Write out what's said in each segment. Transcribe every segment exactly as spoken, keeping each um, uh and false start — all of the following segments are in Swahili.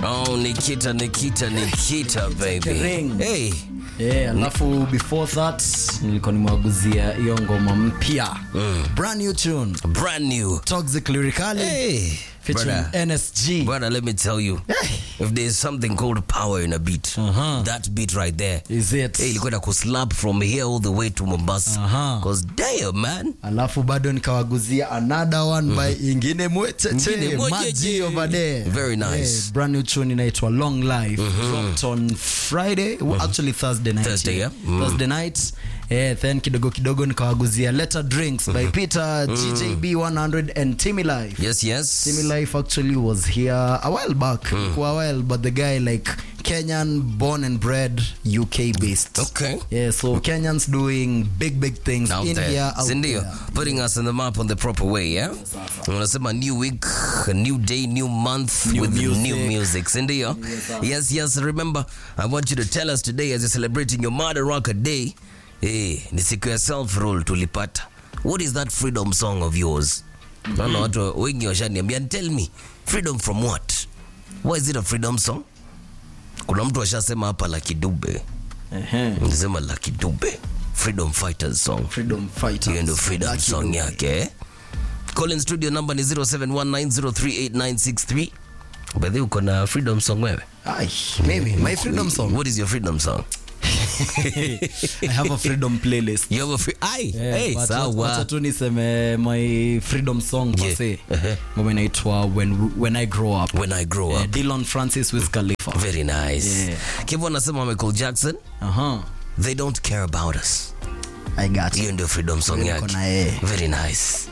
Oh, Nikita, Nikita, Nikita, baby. Hey. Yeah, alafu before that nilikuwa nimewaguzia hiyo ngoma mpya. Mm. Brand new tune. Brand new. Toxic Lyrically. Hey. Featuring Brother. N S G. Brother, let me tell you. Hey. If there's something called power in a beat, uh-huh. that beat right there. Is it? Hey, ilikuwa kuslap from here all the way to Mombasa. Uh-huh. Cause damn, man. Alafu bado nikawaguzia another one mm. by ingine mwecheche. Maji over there. Very nice. Yeah, brand new tune inaitwa Long Life. Mm-hmm. Dropped on Friday. Mm-hmm. Actually Thursday night. Thursday, yeah. Mm. Thursday night. Yeah, then kidogo kidogo nikawaguzia Letter Drinks by Peter, mm. G J B one hundred and Timmy Life. Yes, yes. Timmy Life actually was here a while back. Mm. For a while, but the guy like Kenyan, born and bred, U K based. Okay. Yeah, so Kenyans doing big, big things out in there. here, out Sindio, there. putting us on the map on the proper way, yeah? Unasema new week, a new day, new month new with music. new music. Sindio? Yes, yes, yes. Remember, I want you to tell us today as you're celebrating your Mother Rocker Day, hey, ni siku ya self-rule tulipata. What is that freedom song of yours? Mm-hmm. Naona watu wengi washaniambia, tell me, freedom from what? Why is it a freedom song? Kuna mtu washasema hapa Lucky Dube. Uh-huh. Nisema Lucky Dube. Freedom Fighters song. Freedom Fighters. Hiyo ndio freedom Lucky song Dube yake. Call in studio number ni zero seven one nine zero three eight nine six three. By the way, uko na freedom song wewe? Ay, maybe. My freedom song. What is your freedom song? I have a freedom playlist. You have a free... Ay, yeah, hey, sawa. Wacha tu niseme my freedom song yeah. pase. Ngoma inaitwa when when I grow up. When I grow yeah, up. Dillon Francis with Khalifa. Very nice. Yeah. Kivu anasema Michael Jackson. Uh-huh. They don't care about us. I got you. Hiyo ndio freedom song yake. Very nice.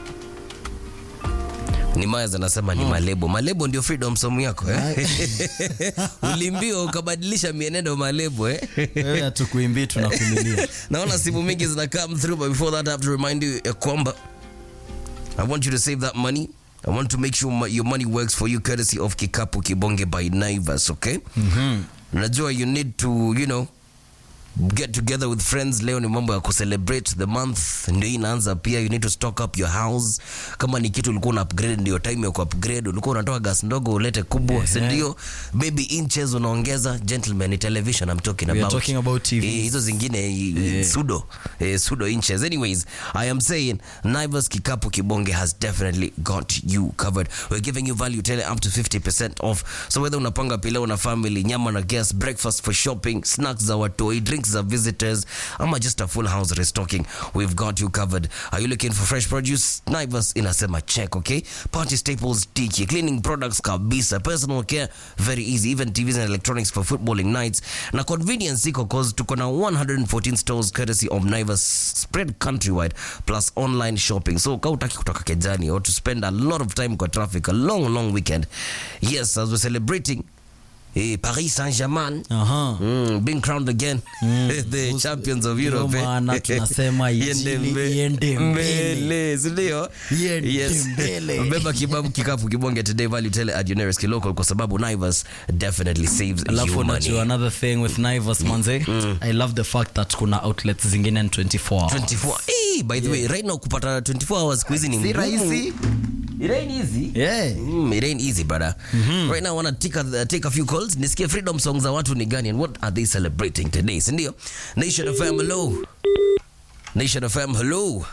Ni Maya anasema ni malebo. Malebo ndio freedom song yako eh? Ulimbio ukabadilisha mienendo malebo eh? Wewe hatukuimbii tunakumilia. Naona simu mingi zina come through, but before that I have to remind you uh, kwamba I want you to save that money. I want to make sure your money works for you courtesy of Kikapu Kibonge by Naivas, okay? Mhm. Unajua you need to, you know, get together with friends. Leo ni mambo ya kucelebrate the month, ndio inaanza pia. You need to stock up your house. Kama ni kitu ulikuwa una upgrade, ndio time ya ku upgrade. Ulikuwa unatoa gas ndogo ulete kubwa, yeah, ndio maybe inches unaongeza. Gentlemen, television I'm talking about. We are talking about T V. Eh, hizo zingine yeah. pseudo eh, pseudo inches. Anyways, I am saying Naivas Kikapu Kibonge has definitely got you covered. We're giving you value tele up to fifty percent off. So whether unapanga pilau na family, nyama na guests, breakfast for shopping, snacks za watoi, drinks of visitors, ama just a full house restocking, we've got you covered. Are you looking for fresh produce? Naivas inasema check, okay? Party staples, tiki, cleaning products kabisa, personal care, very easy, even T Vs and electronics for footballing nights. Na convenience iko cause tuko na one hundred fourteen stores courtesy of Naivas spread countrywide plus online shopping. So kama utaki kutoka kejani or to spend a lot of time kwa traffic, a long long weekend. Yes, as we're celebrating Hey, Paris Saint-Germain, uh-huh. mm, being crowned again mm. the Us, champions of Europe. Maana tunasema iende mbele. Sindio? Yes. Mbeba kibabu kikapu kibonge today, value tele at your nearest local, kwa sababu Naivas definitely saves you money. Another thing with Naivas, manze, mm. I love the fact that kuna outlets zingine in twenty-four hours. twenty-four. Hey, by the yeah. way, right now kupata twenty-four hours squeezing ni rahisi. It ain't easy. Yeah. Mm, it ain't easy, brother. Mm-hmm. Right now I want to take a, take a few calls. Nisikie freedom songs za watu ni gani and what are they celebrating today? Sindio? Nation F M, hello. Nation F M, hello.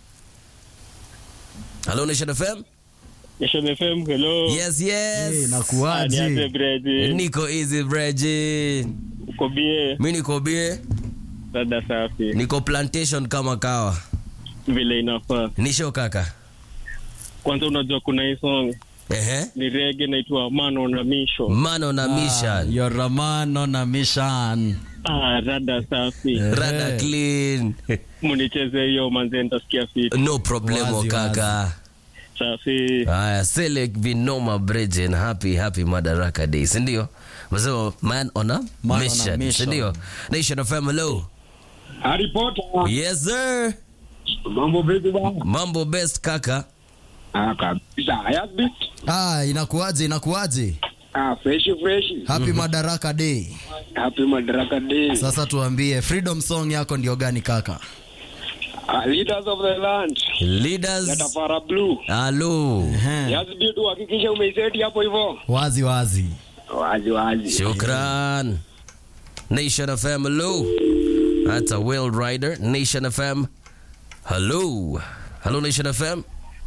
Hello, Nation F M. Nation F M, hello. Yes, yes. Hey, nakuaje? Niko easy, Breji. Uko bie? Mimi niko bie. Dada safi. Niko plantation kama kawa. Vile inafaa. Nisho kaka. Kwanza unajua kuna hii song. Ehe. Ni reggae inaitwa Man on a Mission. Man on a Mission. Ah, you're a man on a mission. Ah, rada safi. Rada clean. Municheze hiyo manze nitasikia fit. No problemo kaka. Safi. Aya, select Vinoma Bridge and happy happy Madaraka Day. Sindio? Mazo man on a man mission. On a mission. Sindio? Nation of Fam, hello. Harry Potter. Yes sir. Mambo vipi bwana? Mambo best kaka. Ah, kabisa. Hayati. Ah, inakuaje inakuaje? Ah, fresh fresh. Happy mm-hmm. Madaraka Day. Happy Madaraka Day. Sasa tuambie freedom song yako ndio gani kaka? Uh, leaders of the land. Leaders. Ya Tafara Blue. Hello. Yes, bidu hakikisha umeiseti hapo hivyo. Wazi wazi. Wazi wazi. Shukran. Nation F M, hello. That's a Will Rider. Nation F M, hello. Hello Nation F M.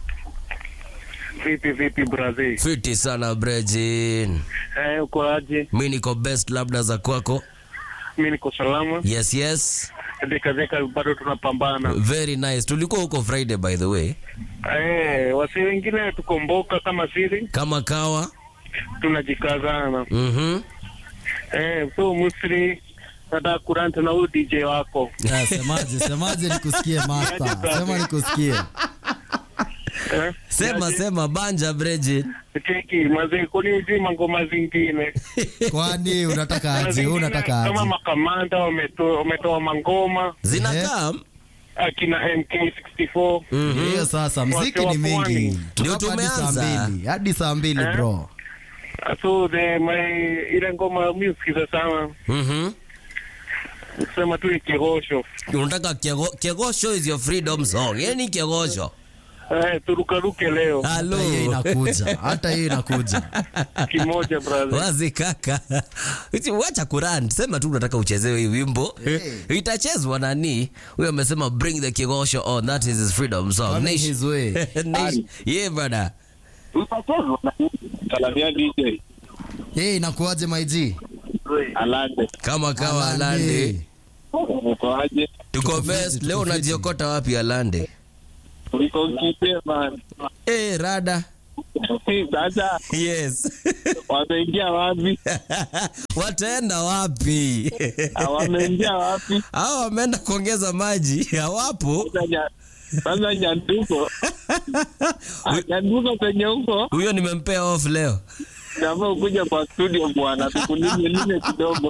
Vipi vipi Brazil? Fiti sana Brejin. Eh, uko aje? Mimi niko best, labda za kwako. Mimi niko salama. Yes, yes. Deka deka bado tunapambana. Very nice. Tulikuwa huko Friday by the way. Eh, wasi wengine tukomboka kama siri. Kama kawa. Tunajikazana. Mhm. Eh, so Musri nataka kuranta na huyu D J wako. Yeah, semaje, semaje nikusikie master. Sema nikusikie. Eh? Sema sema banja Brejin. Cheki, mazee kuni ujima ngoma zingine. Kwani unataka aje? Zingine, Unataka kama aje? makamanda wametoa wametoa mangoma Zinakaa. akina M K sixty four. Hiyo sasa muziki ni mingi. Ndio Tuko hadi saa tumeanza. mbili. Hadi saa mbili Eh? bro. So the my ile ngoma music za sana. Mhm. Sema tu ni kirosho. Unataka kego, kegosho is your freedom song. Yani kegosho. Eh, turukaruke leo. Hello. Hata hiyo inakuja. Hata hiyo inakuja. Kimoja brother. Wazi kaka. Wacha Quran, sema tu unataka uchezewe hii wimbo. Hey. Itachezwa nani? Huyo amesema bring the kegosho on. That is his freedom song. Coming Nation. his way. Nation. Yeah brother. Salamia D J. Eh, inakuaje my G? Alande. Kama kawa Alande. Alande. Uko aje? Tuko Tuko best. fiti, Leo tuko fiti. unajiokota wapi Alande? Uko kipe man. Eh, rada. Sasa Yes. wameingia wapi? Wataenda wapi? Wameingia wapi? Hao wameenda kuongeza maji. Hawapo. Kwanza nyanduko. Nyanduko penye huko. Huyo nimempea off leo. Naomba ukuje kwa studio bwana, tukulinye nime kidogo.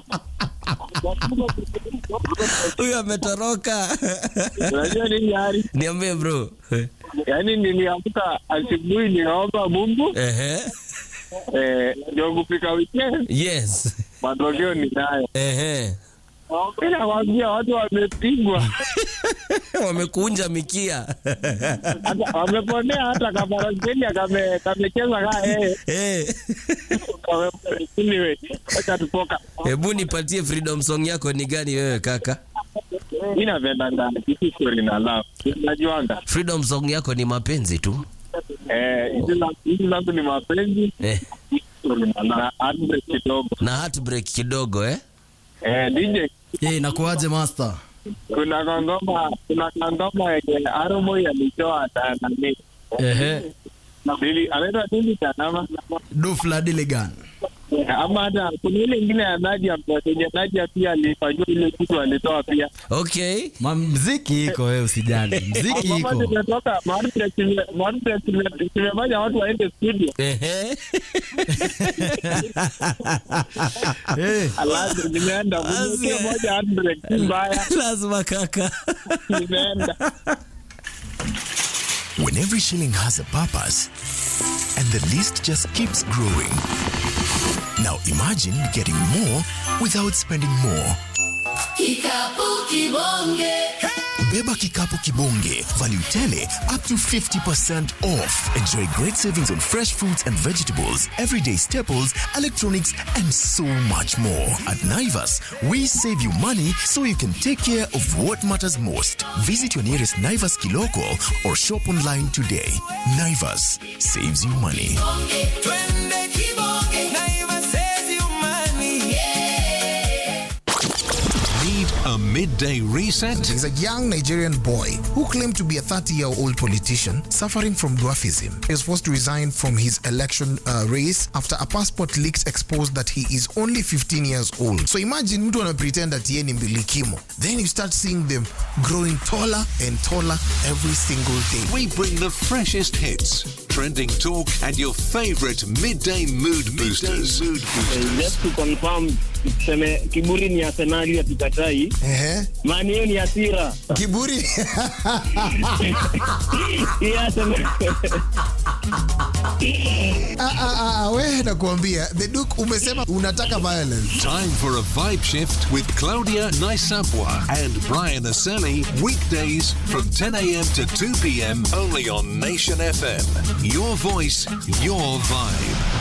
Huyo ametoroka. Unajua nini Hari? Niambie bro. Yaani niliamka asubuhi niomba Mungu Ehe. eh ndio kupika weekend. Yes. Matokeo ni nayo. Ehe. Ila waambia watu wamepigwa. Wamekunja mikia. Hata wameponea hata kabarageni kame kamecheza kaa eh. Eh. Anyway, acha tupoka. Hebu nipatie freedom song yako ni gani wewe kaka? Mimi napenda ndani kitu story na love. Unajuanga? Freedom song yako ni mapenzi tu. Eh, hizi zangu ni mapenzi Eh. na heartbreak kidogo. Na heartbreak kidogo eh? Eh, D J Eh, inakuaje master? kuna ngoma kuna ngoma yenye Aromo alitoa na nani? Ehe. Dili anaitwa Dili Tanama. Dufla Diligan. Ama hata kuna ile ingine ya Nadia yenye Nadia pia alifanywa ile kitu alitoa pia. Okay. Ma mziki iko wewe usijali. Mziki Mama iko. tumetoka mahali mahali tumefanya watu waende studio. Ehe. Eh. Alafu nimeenda Azi. mmoja moja heartbreak mbaya Lazima kaka. nimeenda. When every shilling has a purpose and the list just keeps growing. Now imagine getting more without spending more. Kikapu Kibonge. Beba Kikapu Kibonge. Value tele up to fifty percent off. Enjoy great savings on fresh fruits and vegetables, everyday staples, electronics, and so much more. At Naivas, we save you money so you can take care of what matters most. Visit your nearest Naivas Kiloko or shop online today. Naivas saves you money. Twende Kibonge. Naivas saves you money. Need a midday reset? He's a young Nigerian boy who claimed to be a thirty-year-old politician suffering from dwarfism. He was forced to resign from his election uh, race after a passport leaks exposed that he is only fifteen years old. So imagine mtu ana pretend that yeye ni mbilikimo. Then you start seeing them growing taller and taller every single day. We bring the freshest hits, trending talk, and your favorite midday mood boosters. Mood boosters. Just to confirm, tuseme kiburi ni Arsenal atikatai. Ehe. Mani hiyo ni hasira. Kiburi. Iya sema. Ah ah ah, wewe nakuambia, the Duke umesema unataka violence. Time for a vibe shift with Claudia Naisapwa and Brian Aseli, weekdays from ten a.m. to two p.m. only on Nation F M. Your voice, your vibe.